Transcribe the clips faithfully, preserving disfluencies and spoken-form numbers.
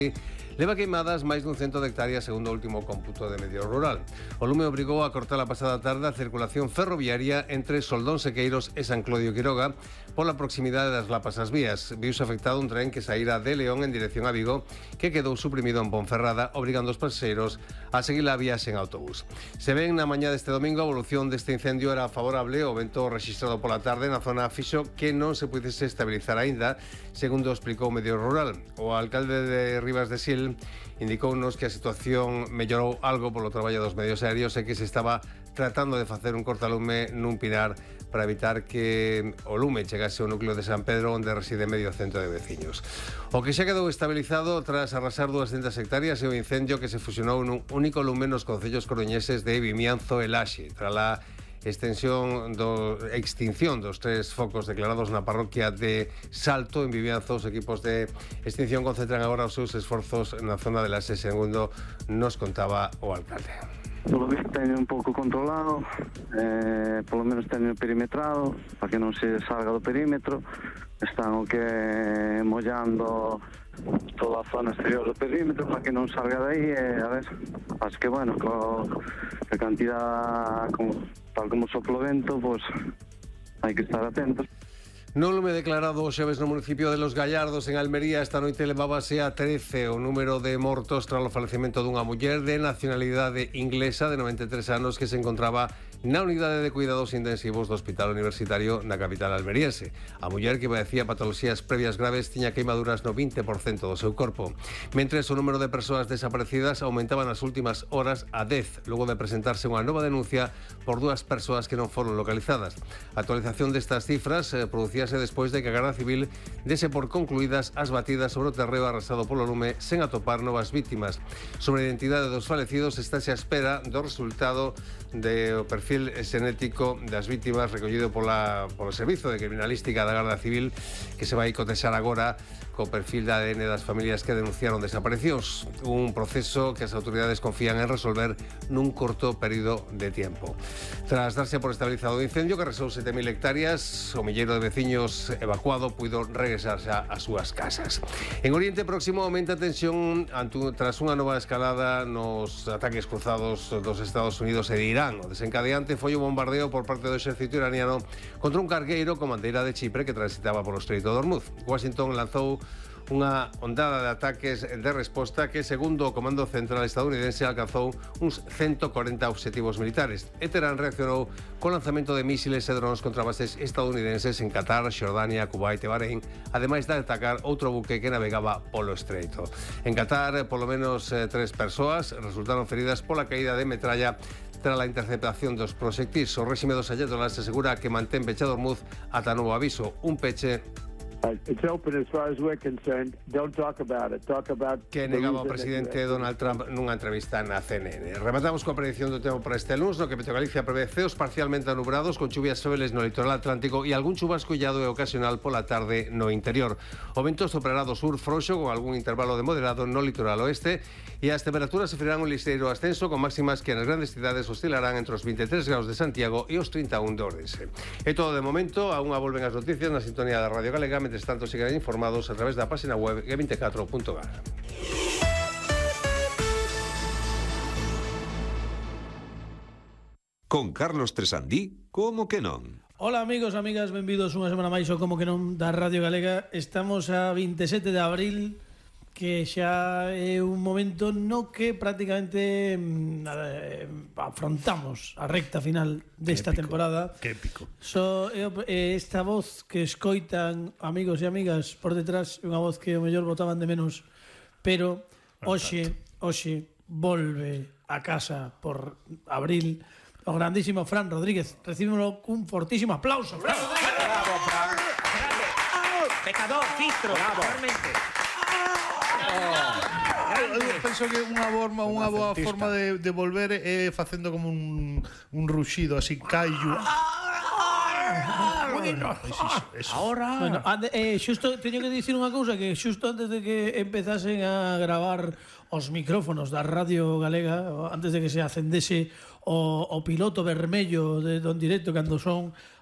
leva queimadas máis dun cento de hectáreas segundo o último cómputo de Medio Rural. O lume obrigou a cortar a pasada tarde a circulación ferroviaria entre Soldón Sequeiros e San Clodio Quiroga pola proximidade das lapas ás vías. Viuse afectado un tren que saíra de León en dirección a Vigo que quedou suprimido en Ponferrada, obrigando os pasaxeiros a seguir a viaxe en autobús. Se ven na mañá deste domingo a evolución deste incendio era favorable, o vento registrado pola tarde na zona fixo que non se pudese estabilizar aínda, segundo explicou Medio Rural. O alcalde de Rivas de Sil indicounos que a situación mellorou algo polo traballo dos medios aéreos e que se estaba tratando de facer un cortalume nun pinar para evitar que o lume chegase ao núcleo de San Pedro, onde reside medio cento de veciños. O que xa quedou estabilizado tras arrasar duascentas hectáreas é o incendio que se fusionou nun único lume nos concellos coruñeses de Vimianzo e Laxe, tras a extensión do extinción dos tres focos declarados na parroquia de Salto en Vimianzo. Os equipos de extinción concentran agora os seus esforzos na zona de Laxe, segundo nos contaba o alcalde. Polo visto teño un pouco controlado, eh, polo menos teño perimetrado para que non se salga do perímetro. Están o que mollando toda a zona exterior do perímetro para que non salga de aí, e a ver, así que bueno, co a cantidad como, tal como soplo o vento, pois hai que estar atentos. No lume declarado o xoves no municipio de Los Gallardos, en Almería, esta noite levábase a trece o número de mortos tras o falecemento dunha muller de nacionalidade inglesa de noventa e tres anos que se encontraba na unidade de cuidados intensivos do Hospital Universitario na capital almeriense. A muller, que padecía patoloxías previas graves, tiña queimaduras no vinte por cento do seu corpo. Mentres, o número de persoas desaparecidas aumentaba nas últimas horas a dez, logo de presentarse unha nova denuncia por dúas persoas que non foron localizadas. A actualización destas cifras eh, producíase despois de que a Garda Civil dese por concluídas as batidas sobre o terreo arrasado polo lume sen atopar novas vítimas. Sobre a identidade dos falecidos estáse a espera do resultado do perfil xenético das vítimas recollido pola, polo Servizo de Criminalística da Garda Civil, que se vai cotexar agora co perfil da A D N das familias que denunciaron desaparicións, un proceso que as autoridades confían en resolver nun corto período de tempo. Tras darse por estabilizado o incendio que arrasou sete mil hectáreas, o milleiro de veciños evacuado puido regresarse ás súas casas. En Oriente Próximo aumenta a tensión tras unha nova escalada nos ataques cruzados dos Estados Unidos e de Irán. O desencadeante foi o bombardeo por parte do exército iraniano contra un cargueiro con bandeira de Chipre que transitaba polo Estreito de Hormuz. Washington lanzou unha ondada de ataques de resposta que, segundo o Comando Central estadounidense, alcanzou uns ciento cuarenta obxectivos militares. E Teherán reaccionou con lanzamento de mísiles e drones contra bases estadounidenses en Qatar, Xordania, Kuwait e Bahrein, ademais de atacar outro buque que navegaba polo estreito. En Qatar, polo menos eh, tres persoas resultaron feridas pola caída de metralla tras a interceptación dos proxectis. O réxime dos ayatolás asegura que mantén pechado Hormuz ata novo aviso, un peche It's open as far as we're concerned. Don't talk about it. Talk about que negaba o presidente Donald Trump nunha entrevista na C N N. Rematamos coa predicción do tempo para este lunes, no que Meteo Galicia prevé ceos parcialmente anubrados con chuvias febles no litoral atlántico e algún chubasco illado e ocasional pola tarde no interior. O vento soprará do sur frouxo con algún intervalo de moderado no litoral oeste e as temperaturas sofrerán un ligeiro ascenso con máximas que nas grandes cidades oscilarán entre os vinte e tres graus de Santiago e os trinta e un de Ourense. É todo de momento, aún volven as noticias na sintonía da Radio Galega. Mentres tanto, seguirán informados a través da página web G veinticuatro punto gal. Con Carlos Tresandí, como que non? Hola amigos, amigas, benvidos unha semana máis ao Como que non da Radio Galega. Estamos a veinte e sete de abril, que xa é un momento no que prácticamente eh, afrontamos a recta final desta temporada. Que épico. So, eh, esta voz que escoitan amigos e amigas por detrás é unha voz que o mellor botaban de menos, pero hoxe, hoxe volve a casa por abril o grandísimo Fran Rodríguez. Recíbemolo cun fortísimo aplauso. ¡Bravo, bravo, Fran! ¡Bravo! Pecador, fistro, realmente. Eu penso que unha forma, unha boa forma de, de volver é facendo como un, un ruxido así, callo. Bueno, ahora bueno, ande, eh, xusto teño que dicir unha cousa, que xusto antes de que empezasen a gravar os micrófonos da Radio Galega, antes de que se acendese o, o piloto vermello de don directo cando son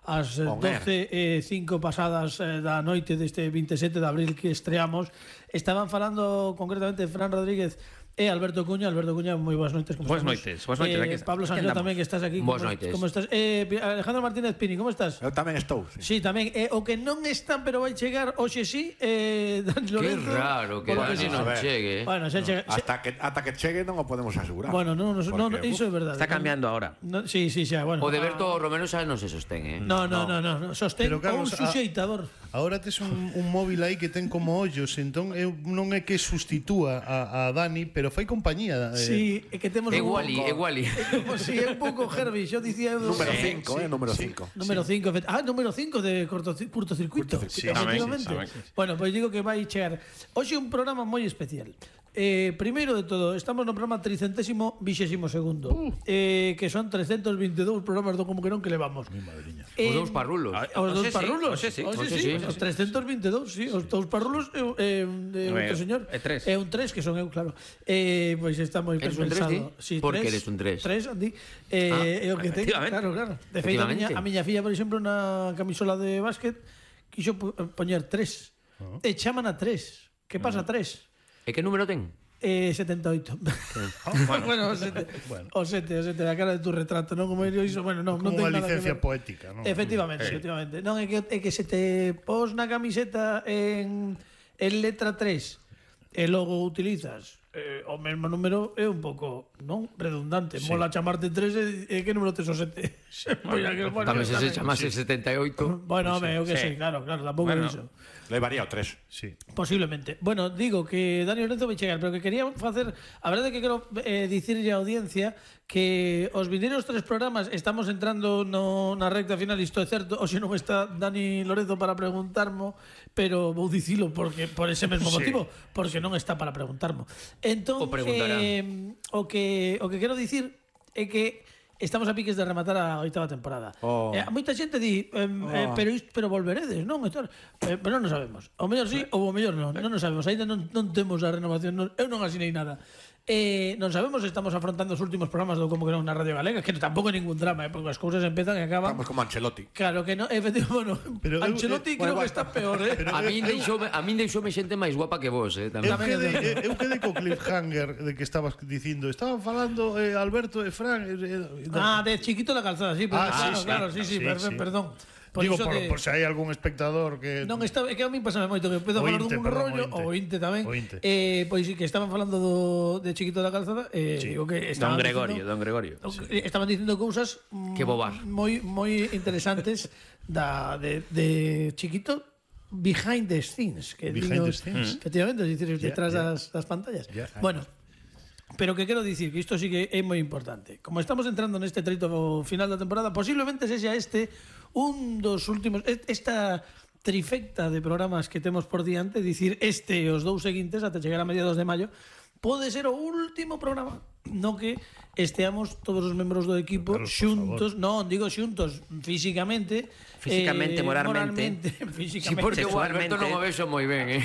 ás eh, On air. doce e cinco pasadas eh, da noite deste vinte e sete de abril que estreamos. Estaban falando concretamente Fran Rodríguez e Alberto Cuña. Alberto Cuña, moi boas noites. Como Boas estamos? noites, boas noites, Eh, aquí está- Pablo aquí Sancho andamos. tamén, que estás aquí. Boas como, noites. Como estás? Eh, Alejandro Martínez Pini, como estás? Eu tamén estou. Sí, Sí. tamén. Eh, o que non está, pero vai chegar hoxe sí, eh, Dani Que Lorenzo. raro que polo Dani sí. non a ver. chegue. Bueno, se chega, se- Hasta que ata que chegue non o podemos asegurar. bueno, no, no, no, no, Porque, iso é verdade. Está cambiando ahora. No, sí, sí, xa, bueno. O de Berto Romero xa non se sostén, eh? No, no, no, no, no. Sostén Pero, ou un Carlos, a- suxeitador. Agora tes un, un móvil aí que ten como ollos, entón eu non é que sustitúa a, a Dani, pero fai compañía. Eh, Sí, é que temos É un Wally, é Wally. Como si é un pouco Herbie, yo dicía eu Número Sí, cinco, sí. eh, número cinco. Número cinco, ah, número cinco de cortoci- curtocircuito. Sí, efectivamente. tamén, sí, tamén. Bueno, pois digo que vai chegar. Hoxe un programa moi especial. Eh, primeiro de todo, estamos no programa tricentésimo vixésimo segundo, Uh. eh, que son trescentos veintidous programas do Como que non que levamos. Os dous parrulos. Ah, Os dous Hoxe sí, parrulos. hoxe sí, Hoxe hoxe sí, sí. os trescentos veintidous, sí, os dous parrulos e eh, eh, É- outro señor. é tres. É un tres que son eu, claro. Eh, pois está moi Eres un tres, pensado. ti? Por que eres un tres? Tres, Andy. Eh, Ah, é o que ten, efectivamente. claro, claro. De feito, a miña, Efectivamente. a miña filla, por exemplo, na camisola de básquet quixo po- poñer tres. E chaman a tres. Que pasa tres? E que número ten? Eh, setenta e oito. bueno, o sete, o sete, o sete, a cara de tu retrato, non? Como eu iso, bueno, non, non como ten unha nada que licencia ver. poética, non? Efectivamente, efectivamente. Non é que é que se te pos na camiseta en en letra tres e logo utilizas eh, o mesmo número é un pouco, non, redundante. Mola chamarte tres e, e que número tes o sete? Pois aquel, bueno, Tamén se se tamén. chamase setenta e oito. Bueno, home, eu que Sí. sei, claro, claro, tampouco Bueno. é iso. Levaría o tres. Sí. Posiblemente. Bueno, digo que Dani Lorenzo vai chegar, pero que quería facer, a verdade é que quero eh, dicirlle á audiencia que os vindeiros tres programas estamos entrando no, na recta final, isto é certo, hoxe non está Dani Lorenzo para preguntarmo, pero vou dicilo porque por ese mesmo motivo, porque non está para preguntarmo. Entón, O preguntará. eh, o que o que quero dicir é que estamos a piques de rematar a oitava temporada. Oh. Eh, moita xente di, eh, eh, pero isto, pero volveredes, non? Estar, eh, pero non o sabemos. O mellor sí, ou o mellor non. Non o sabemos. Ainda non, non temos a renovación. Non, eu non asinei nada. Eh, non sabemos se estamos afrontando os últimos programas do Como que non na Radio Galega, que tampouco é ningún drama, eh, porque as cousas empezan e acaban. Estamos como Ancelotti. Claro que non, efectivamente, bueno, Pero eu- Ancelotti eu- creo bueno, que está peor, eh. Pero A eu- min eu- deixoume, a min deixoume xente máis guapa que vos, eh, Eu tamén. Tamén é quedei, certo. eu quedei co cliffhanger de que estabas dicindo. Estaban falando eh, Alberto e Fran. Eh, eh, Ah, de chiquito la calzada, sí, pero Ah, claro, sí, sí. claro, sí, sí, Sí, per- sí. perdón. Por Digo, iso por, de- por se hai algún espectador que... Non está, é que a mí pásame moito que empezo a O falar Inte, dun perdón, rollo, o Inte. o Inte tamén. O Inte. Eh, pois sí que estaban falando do de Chiquito da Calzada, eh, Sí. digo que Don estaban Gregorio, dicindo, don Gregorio. eh, estaban dicindo cousas mm, Que bobar. moi moi interesantes da de, de Chiquito behind the scenes, que Behind digo, the scenes. efectivamente, es decir, detrás yeah. das, das pantallas. Yeah. Bueno, pero que quero dicir que isto sí que é moi importante. Como estamos entrando neste treito final da temporada, posiblemente sexa este un dos últimos e- esta trifecta de programas que temos por diante, dicir este e os dous seguintes ata chegar a mediados de maio, pode ser o último programa no que esteamos todos os membros do equipo Carlos, por xuntos, non, digo xuntos físicamente, Físicamente, eh, moralmente. Sí, físicamente, porque o Alberto Sexualmente. non o vexo moi ben, eh.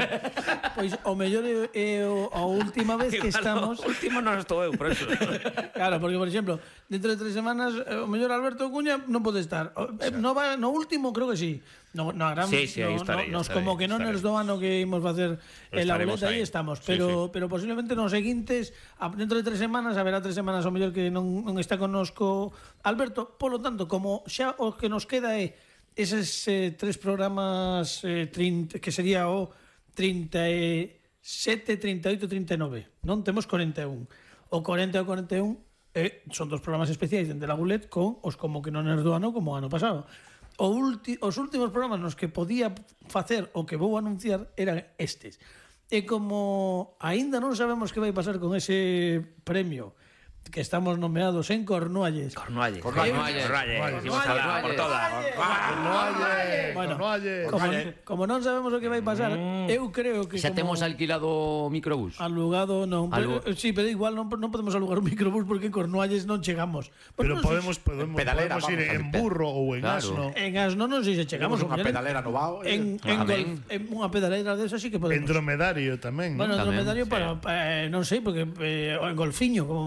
pois o mellor é, é o, a última vez que estamos. O último non estou eu, por eso. Claro, porque, por exemplo, dentro de tres semanas, eh, o mellor Alberto Cuña non pode estar. O- eh, no, va, no último, creo que sí. No, no, gran, Sí, sí, aí no, estarei, no, nos estarei, como que non estarei. nos do ano que imos facer el la Estaremos boleta, aí aí. estamos. Sí, Pero, pero posiblemente nos seguintes, a- dentro de tres semanas, haberá tres semanas o mellor que non, non está connosco Alberto. Polo tanto, como xa o que nos queda é eses eh, tres programas eh, trinta, que sería o trinta e sete, trinta e oito, trinta e nove. Non temos cuarenta e un. O cuarenta e o cuarenta e un eh, son dos programas especiais dende la Gulet con os como que non er do ano como o ano pasado. O ulti, os últimos programas nos que podía facer o que vou anunciar eran estes. E como aínda non sabemos que vai pasar con ese premio que estamos nomeados en Cornualles. Cornualles. Cornualles. Cornualles. Imos a dar por todas. Cornualles, Bueno, Cornualles. como, como non sabemos o que vai pasar, eu creo que Xa como temos alquilado o microbús. alugado non, Algo- pero, sí, pero igual non, non podemos alugar un microbús porque en Cornualles non chegamos. Pero non sei podemos, podemos, Pedalera, podemos ir vamos, en a pe- burro ou en Claro. asno. se- en Asno non sei se chegamos. Temos unha o mellor pedalera no Vao. En, en, Amén. golf, en unha pedalera de esa sí que En podemos. dromedario tamén, Bueno, non? en Tamén, dromedario para, eh, non sei, porque eh, o en golfiño, como moito,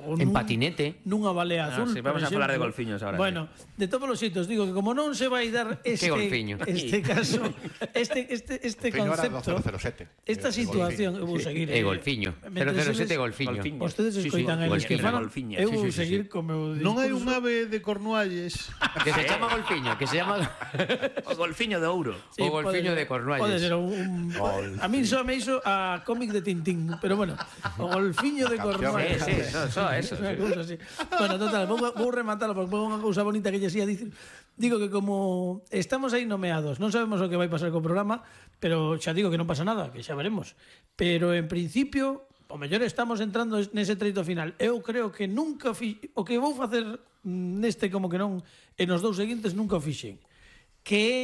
ou En nun- patinete. Nunha balea Ah, azul. sí, vamos por a falar de exemplo. golfiños ahora, Bueno, de todos os sitios, digo que como non se vai dar este golfiño? este caso, este este este Golfiño era do concepto, cero cero sete. esta Eh, situación, eu vou seguir. E eh, golfiño. mentre cero cero sete sedes- golfiño. Golfiño. Vostedes Sí, sí, escoitan eles que golfiño, falan, golfiño. eu Sí, vou sí, sí, seguir sí. co meu Non hai un discurso. ave de Cornualles. Que se chama golfiño, que se llama O golfiño de ouro. Sí, o golfiño pode- de Cornualles. Pode ser un, un a mí só me hizo a cómic de Tintín, pero bueno, o golfiño de Cornualles. Sí, sí, só, só eso. Unha Sí. cousa así. Bueno, total, vou, vou rematarlo porque vou unha cousa bonita que lle ia dicir. Digo que como estamos aí nomeados, non sabemos o que vai pasar co programa, pero xa digo que non pasa nada, que xa veremos. Pero en principio, o mellor estamos entrando nese treito final. Eu creo que nunca fi, o que vou facer neste como que non e nos dous seguintes nunca o fixen, que é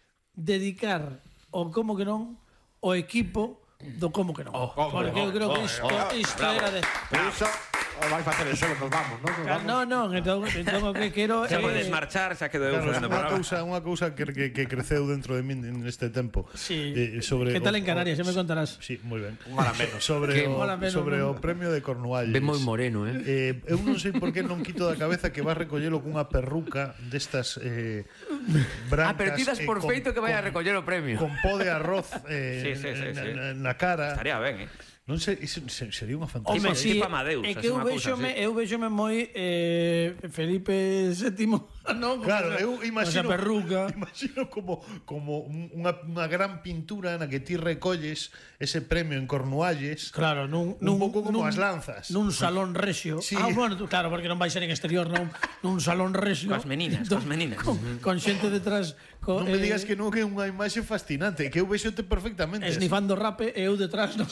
dedicar o como que non o equipo do como que non. Porque eu creo que isto, isto era de Pero iso o vai facer eso, nos vamos, non? Nos vamos. No, no, entón, entón o que quero Xa é- podes marchar, xa quedou eu Carlos, facendo o unha programa. cousa, unha cousa que, que, que creceu dentro de min neste tempo. Sí. Eh, sobre Que tal o- en Canarias? o- Xa me contarás. Sí, moi ben. Un hora menos. Sobre Que- o, Hora menos, sobre non? o premio de Cornualles. Ven moi moreno, eh? Eh, eu non sei por que non quito da cabeza que vas recollelo cunha perruca destas eh, brancas. Ah, pero ti das e por con- feito que vai a con- recoller o premio. Con pó de arroz eh, Sí, sí, sí, na, sí. na- na cara. Estaría ben, eh? Non sei, iso se- sería unha fantasía. Home, Tipo- sí, tipo Amadeus, é así que eu unha cousa véxome, así. eu véxome moi eh, Felipe séptimo, non? Como Claro, esa- eu imagino, esa perruca. imagino como, como un- unha, unha gran pintura na que ti recolles ese premio en Cornualles. Claro, nun, Un nun, pouco como nun, as lanzas. Nun salón rexio. Sí. Ah, bueno, tú- claro, porque non vai ser en exterior, non. Nun salón rexio. Coas meninas, coas meninas. Con, con xente detrás. Co, Non me digas que non, que é unha imaxe fascinante, que eu vexote perfectamente. Esnifando rape e eu detrás, non.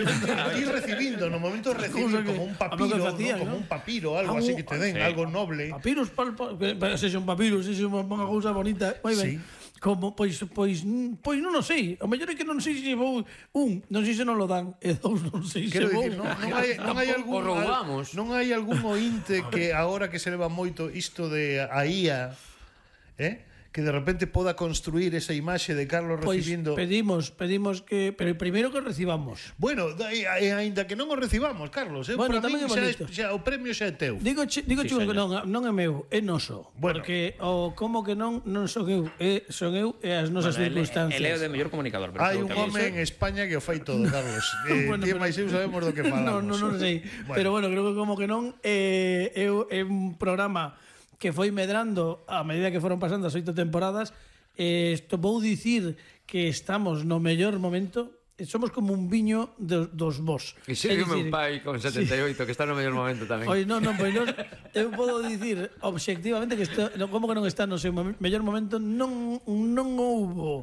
Ti recibindo, no momento de recibir Cousa que- como un a lo que papiro, facían, ¿no? como ¿no? un papiro, algo Ah, así un- que te den, sí. algo noble. Papirus, pal, pal, que- que sexa un papirus, sexa unha, unha cousa bonita. Moi ben. Sí. Como, pois, pois, mm, pois non o sei. O mellor é que non sei se vou un, non sei se non lo dan, e dous non sei se Quero vou. dicir, non, non hai, non hai algún o roubamos. non hai algún ointe que agora que se leva moito isto de a I A, eh? Que de repente poda construir esa imaxe de Carlos Pois recibindo. pedimos, pedimos que, pero primeiro que recibamos. Bueno, da- e, e aínda que non o recibamos, Carlos, eh, Bueno, para tamén min é xa, bonito. é- xa o premio xa é teu. Digo, che, digo Sí, sí, que señor. non, non é meu, é noso. Bueno. Porque o como que non non son eu, é, son eu e as nosas Bueno, ele- circunstancias. ele é o de mellor comunicador. pero Hai creo un que- home en España que o fai todo, Carlos. Eh, Bueno, ti e pero- máis eu sabemos do que falamos. Non, non, non sei. Bueno. Pero bueno, creo que como que non eh, é, é un programa que foi medrando a medida que foron pasando as oito temporadas. Eh, isto vou dicir que estamos no mellor momento. Somos como un viño dos, dos vos. E Silvio, É meu dicir, pai, con setenta e oito, que está no mellor momento tamén. Oi, non, non, pois non, eu podo dicir obxectivamente que está, no, como que non está no seu momen- mellor momento, non non houbo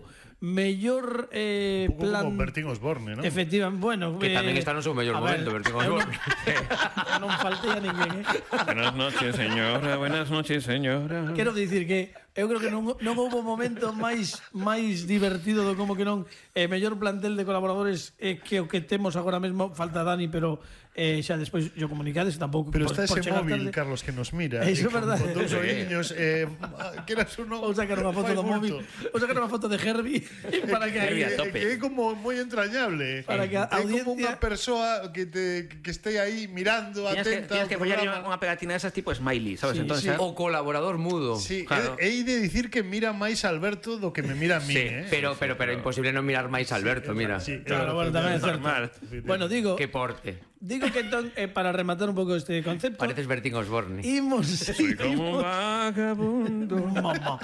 mellor eh, Un pouco plan. como Bertín Osborne, ¿no? Efectivamente, bueno, Que eh, tamén está no seu mellor a momento, ver, Bertín eu Osborne. Non, non faltei a ninguén, eh. Buenas noches, señora. Buenas noches, señora. Quero dicir que eu creo que non, non houbo momento máis máis divertido do como que non eh, mellor plantel de colaboradores eh, que o que temos agora mesmo. Falta Dani, pero eh, xa despois yo comunicades tampouco Pero por, está por ese chegar móvil, tarde. Carlos, que nos mira. Eso e é verdade. Con dous oíños, eh, queras ou non. Vou sacar unha foto fai do bulto. móvil. Vou sacar unha foto de Herbie para que Herbie aí a tope. Que é como moi entrañable. Para que a é como audiencia- unha persoa que te que este aí mirando Tienes que, atenta tienes ao que follar programa. unha pegatina desas tipo smiley, sabes? Sí, Entonces, sí. ¿eh? O colaborador mudo. Sí, Claro. he, he de dicir que mira máis a Alberto do que me mira a mí, Sí, eh. Pero, pero, pero imposible non mirar máis a Alberto, mira. Sí, Claro, bueno, tamén é certo. normal. Bueno, digo, Que porte. digo que entón, eh, para rematar un pouco este concepto, Pareces Bertín Osborne. imos Soy como un vagabundo. Mamá.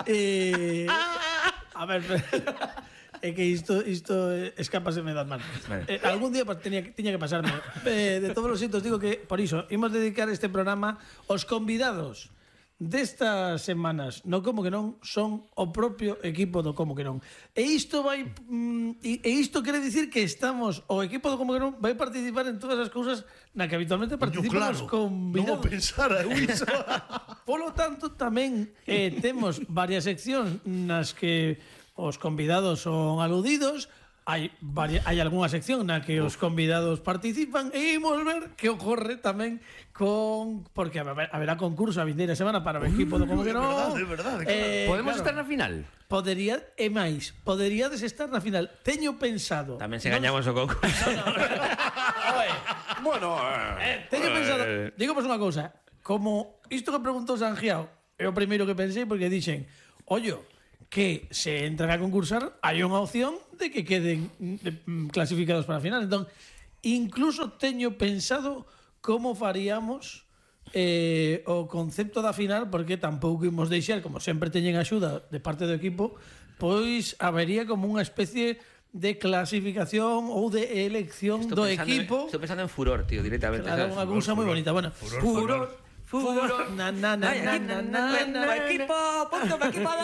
Eh, a ver, é que isto isto eh, escápaseme das manos. Vale. Eh, algún día pa- tenía, que- tiña que pasarme. Eh, de todos os sitios digo que por iso imos dedicar este programa aos convidados destas semanas, no como que non, son o propio equipo do como que non. E isto vai mm, e, e isto quere dicir que estamos o equipo do como que non vai participar en todas as cousas na que habitualmente Coño, participan claro, os non convidados. o pensara eu iso. Polo tanto, tamén eh, temos varias seccións nas que os convidados son aludidos. Hai, varia, hai algunha sección na que os convidados participan e imos ver que ocorre tamén con... Porque haber- haberá concurso a vindeira semana para o equipo do como que é non. verdade, é verdade, claro. Eh, Podemos claro, estar na final? Podería, e máis, poderíades estar na final. Teño pensado... Tamén se non- gañamos o concurso. Bueno, eh, Eh, teño pensado, Dígamos unha cousa, como isto que preguntou Sangiao, é o primeiro que pensei porque dixen, ollo, que se entran a concursar hai unha opción de que queden mm, clasificados para a final. Entón, incluso teño pensado como faríamos eh, o concepto da final, porque tampouco imos deixar, como sempre teñen axuda de parte do equipo, pois habería como unha especie de clasificación ou de elección Estou do pensando equipo. En, estou pensando en furor, tío, directamente. Claro, ¿sabes? unha cousa moi bonita. Bueno, Furor, furor, furor. furor, na na na na na na na equipo, punto, pa equipo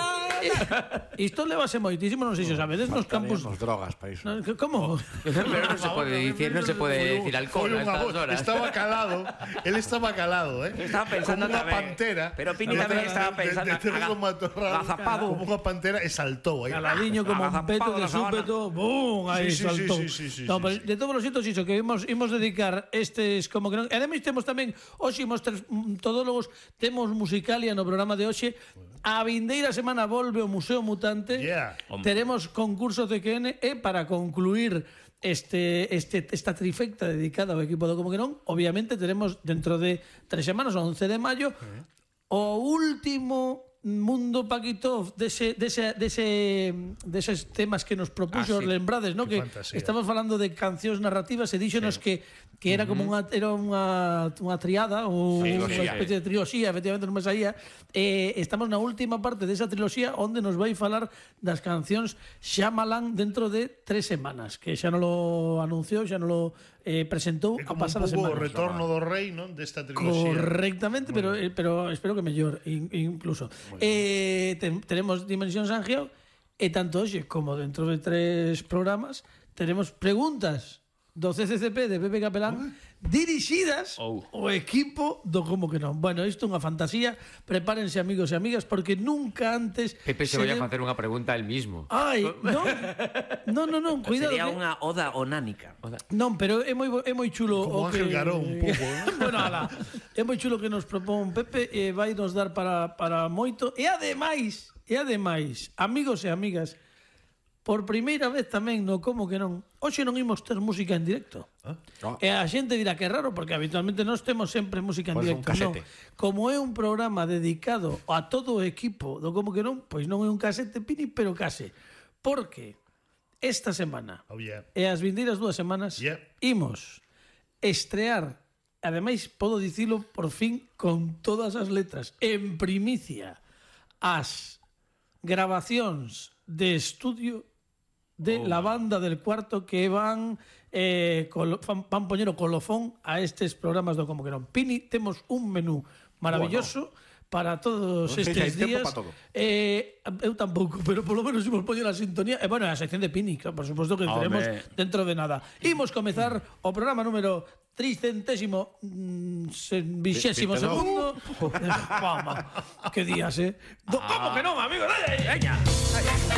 Isto levase moitísimo, non sei se sabedes, nos campus. Faltaríamos drogas para iso. No, Como? Pero non se pode dicir, non se pode dicir alcohol Foi a unha estas voz, horas. estaba calado, él estaba calado, ¿eh? Estaba pensando como unha tamén. pantera. Pero Pini tamén estaba pensando, De, de, de, aga- como matorral, agazapado. como unha pantera e saltou aí. Caladiño como un Agazapado peto de na sabana. súpeto, bum, aí Sí, sí, saltou. sí, sí, sí, No, sí, pero sí. de todos os xeitos iso que imos imos dedicar estes como que non. E ademais temos tamén hoxe imos tres mm, todólogos, temos musicalia no programa de hoxe. A vindeira semana volve o Museo Mutante. Yeah. Teremos concursos de Q N e para concluir este, este, esta trifecta dedicada ao equipo do Como que non, obviamente teremos dentro de tres semanas, o once de maio, o último mundo Paquitov dese, dese, dese, deses temas que nos propuxo, Ah, sí. lembrades, ¿no? Que Que fantasía. estamos falando de cancións narrativas e díxonos que, que era como unha, era unha, unha triada ou unha Triloxía. especie de triloxía, efectivamente non me saía. Eh, estamos na última parte desa triloxía onde nos vai falar das cancións Shyamalan dentro de tres semanas, que xa non lo anunciou, xa non lo eh, presentou É a como un pasada pouco o semana. retorno do rei, non? Desta trilogía. Correctamente, pero, eh, pero espero que mellor in, incluso. Eh, ten, tenemos Dimensión Sangiao e tanto hoxe como dentro de tres programas teremos preguntas do C C C P de Pepe Capelán dirixidas Oh. ao equipo do Como que non. Bueno, isto é unha fantasía. Prepárense, amigos e amigas, porque nunca antes Pepe se vai a lle- facer unha pregunta el mismo. Ai, non, non, non, non, cuidado. Sería que- unha oda onánica. Non, pero é moi bo- é moi chulo Como o Ángel que Garó, un pouco, ¿no? Bueno, ala, é moi chulo que nos propón Pepe e vai nos dar para para moito e ademais, e ademais, amigos e amigas, por primeira vez tamén no Como que non. Hoxe non imos ter música en directo. No. E a xente dirá que é raro porque habitualmente nós temos sempre música en Pois un directo. Non. casete. Como é un programa dedicado a todo o equipo do Como que non, pois non é un casete Pini, pero case. Porque esta semana Oh, yeah. e as vindeiras dúas semanas Yeah. imos estrear, ademais podo dicilo por fin con todas as letras, en primicia, as grabacións de estudio de Oh, la banda del cuarto que van eh, colo, van, van poñer o colofón a estes programas do Como que non. Pini, temos un menú maravilloso para todos Non sei se estes hai tempo días. para todo. Eh, eu tampouco, pero polo menos imos poñer a sintonía. E bueno, a sección de Pini, que por suposto que Home. teremos dentro de nada. Imos comezar o programa número tricentésimo mm, se- vixésimo segundo. Vamos, que días, eh? Do, como que non, amigo? Dale, veña.